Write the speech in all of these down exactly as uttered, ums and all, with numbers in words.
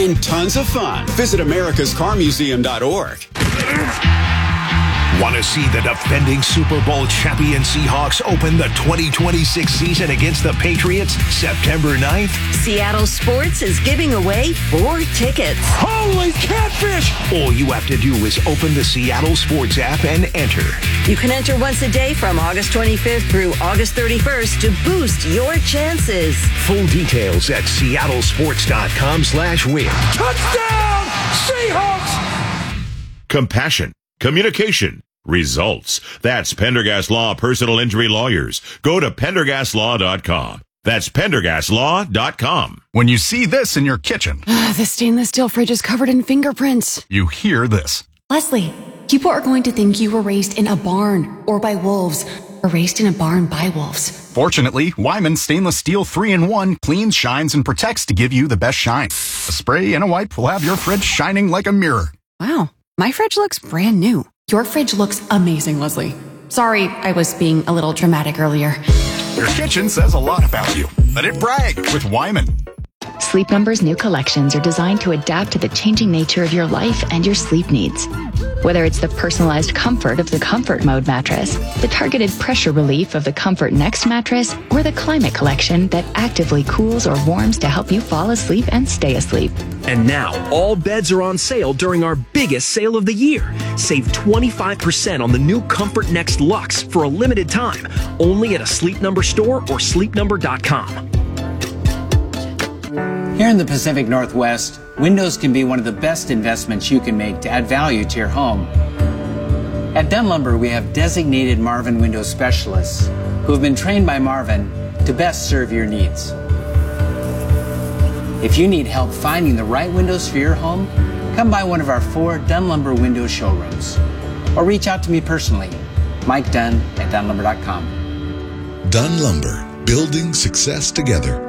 and tons of fun. Visit americas car museum dot org. Want to see the defending Super Bowl champion Seahawks open the twenty twenty-six season against the Patriots September ninth? Seattle Sports is giving away four tickets. Holy catfish! All you have to do is open the Seattle Sports app and enter. You can enter once a day from August twenty-fifth through August thirty-first to boost your chances. Full details at seattle sports dot com slash win. Touchdown, Seahawks! Compassion, communication, results. That's Pendergast Law Personal Injury Lawyers. Go to pendergast law dot com. That's pendergast law dot com. When you see this in your kitchen, Uh, the stainless steel fridge is covered in fingerprints. you hear this. Leslie, people are going to think you were raised in a barn or by wolves, or raised in a barn by wolves. Fortunately, Wyman Stainless Steel three in one cleans, shines, and protects to give you the best shine. A spray and a wipe will have your fridge shining like a mirror. Wow, my fridge looks brand new. Your fridge looks amazing, Leslie. Sorry, I was being a little dramatic earlier. Your kitchen says a lot about you. Let it brag with Wyman. Sleep Number's new collections are designed to adapt to the changing nature of your life and your sleep needs. Whether it's the personalized comfort of the Comfort Mode mattress, the targeted pressure relief of the Comfort Next mattress, or the Climate Collection that actively cools or warms to help you fall asleep and stay asleep. And now, all beds are on sale during our biggest sale of the year. Save twenty-five percent on the new Comfort Next Luxe for a limited time, only at a Sleep Number store or sleep number dot com. Here in the Pacific Northwest, windows can be one of the best investments you can make to add value to your home. At Dunn Lumber, we have designated Marvin window specialists who have been trained by Marvin to best serve your needs. If you need help finding the right windows for your home, come by one of our four Dunn Lumber window showrooms or reach out to me personally, Mike Dunn at dunn lumber dot com. Dunn Lumber, building success together.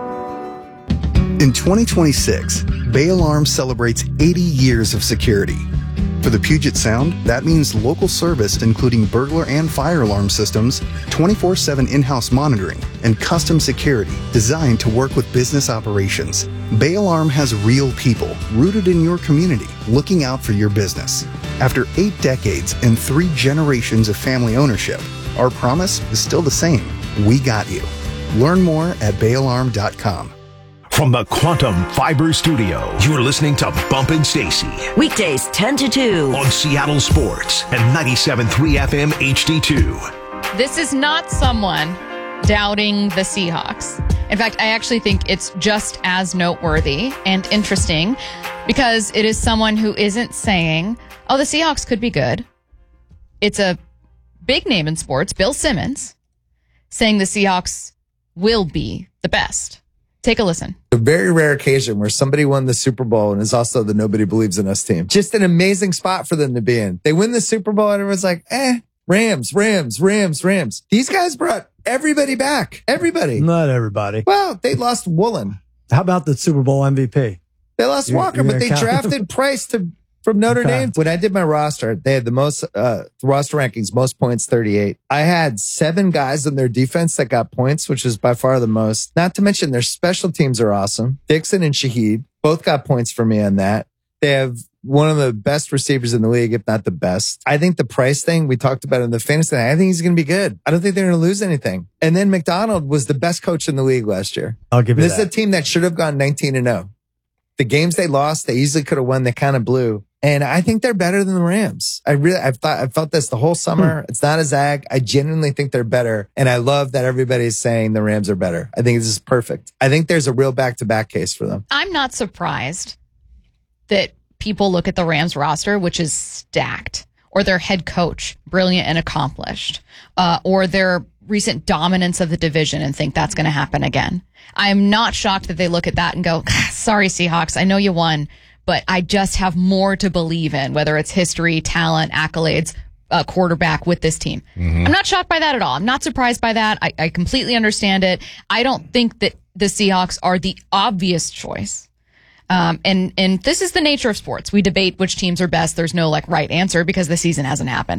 In twenty twenty-six, Bay Alarm celebrates eighty years of security. For the Puget Sound, that means local service including burglar and fire alarm systems, twenty-four seven in-house monitoring, and custom security designed to work with business operations. Bay Alarm has real people rooted in your community looking out for your business. After eight decades and three generations of family ownership, our promise is still the same. We got you. Learn more at bay alarm dot com. From the Quantum Fiber Studio, you're listening to Bump and Stacy. Weekdays ten to two. On Seattle Sports and ninety-seven point three F M H D two. This is not someone doubting the Seahawks. In fact, I actually think it's just as noteworthy and interesting because it is someone who isn't saying, oh, the Seahawks could be good. It's a big name in sports, Bill Simmons, saying the Seahawks will be the best. Take a listen. A very rare occasion where somebody won the Super Bowl and is also the nobody believes in us team. Just an amazing spot for them to be in. They win the Super Bowl and everyone's like, eh, Rams, Rams, Rams, Rams. These guys brought everybody back. Everybody. Not everybody. Well, they lost Woolen. How about the Super Bowl M V P? They lost You're- Walker, you're but they count- drafted Price to from Notre Okay. Dame. When I did my roster, they had the most uh, roster rankings, most points, thirty-eight. I had seven guys in their defense that got points, which is by far the most. Not to mention their special teams are awesome. Dixon and Shaheed both got points for me on that. They have one of the best receivers in the league, if not the best. I think the Price thing, we talked about in the fantasy thing, I think he's going to be good. I don't think they're going to lose anything. And then McDonald was the best coach in the league last year. I'll give you This that. is a team that should have gone nineteen and oh. The games they lost, they easily could have won. They kind of blew. And I think they're better than the Rams. I really, I've thought, I've felt this the whole summer. Hmm. It's not a zag. I genuinely think they're better. And I love that everybody's saying the Rams are better. I think this is perfect. I think there's a real back-to-back case for them. I'm not surprised that people look at the Rams roster, which is stacked, or their head coach, brilliant and accomplished, uh, or their recent dominance of the division and think that's going to happen again. I am not shocked that they look at that and go, sorry, Seahawks, I know you won, but I just have more to believe in, whether it's history, talent, accolades, uh, quarterback with this team. Mm-hmm. I'm not shocked by that at all. I'm not surprised by that. I, I completely understand it. I don't think that the Seahawks are the obvious choice. Um, and, and this is the nature of sports. We debate which teams are best. There's no like right answer because the season hasn't happened.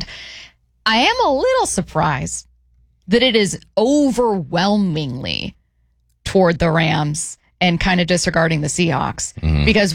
I am a little surprised that it is overwhelmingly toward the Rams and kind of disregarding the Seahawks, mm-hmm. because